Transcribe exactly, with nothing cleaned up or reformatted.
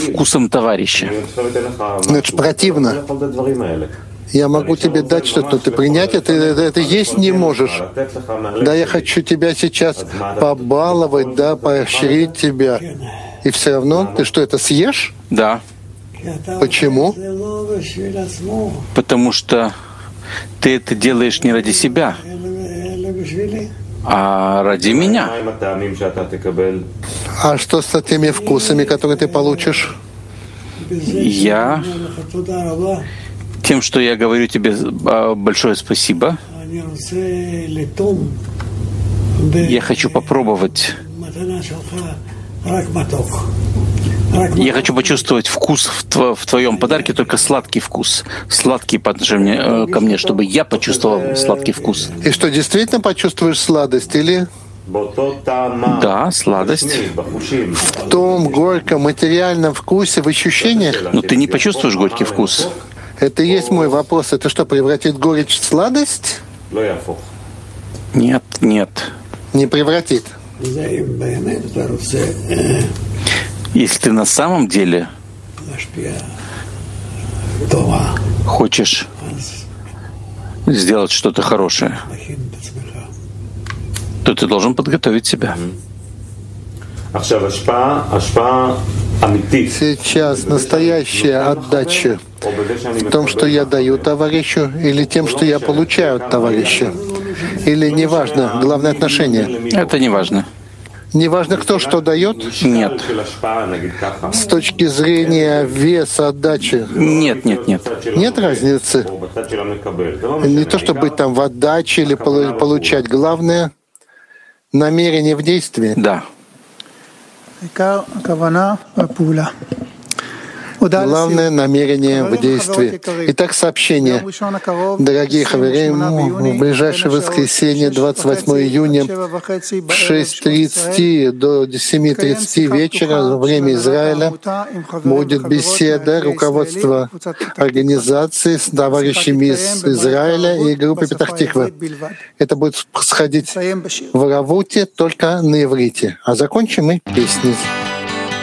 вкусом товарища. Ну, это же противно. Я могу тебе дать что-то, но ты принять это, это, это есть не можешь. Да, я хочу тебя сейчас побаловать, да, поощрить тебя. И все равно ты что, это съешь? Да. Почему? Потому что ты это делаешь не ради себя, а ради меня. А что с теми вкусами, которые ты получишь? Я тем, что я говорю тебе большое спасибо, я хочу попробовать. Я хочу почувствовать вкус в, тво, в твоем подарке, только сладкий вкус. Сладкий по отношению ко мне, чтобы я почувствовал сладкий вкус. И что, действительно почувствуешь сладость или... Да, сладость. В том горьком материальном вкусе, в ощущениях? Но ты не почувствуешь горький вкус. Это и есть мой вопрос. Это что, превратит горечь в сладость? Нет, нет. Не превратит. Если ты на самом деле хочешь сделать что-то хорошее, то ты должен подготовить себя. Сейчас настоящая отдача в том, что я даю товарищу, или тем, что я получаю от товарища? Или неважно, главное отношение? Это не важно. Неважно, кто что дает? Нет. С точки зрения веса отдачи? Нет, нет, нет. Нет разницы. Не то, чтобы быть там в отдаче или получать. Главное — намерение в действии. Да. Главное — намерение в действии. Итак, сообщение. Дорогие хаверим, в ближайшее воскресенье, двадцать восьмого июня, в шесть тридцать до семь тридцать вечера, время Израиля, будет беседа руководства организации с товарищами из Израиля и группы Петах-Тиква. Это будет происходить в Равуте, только на иврите. А закончим мы песней.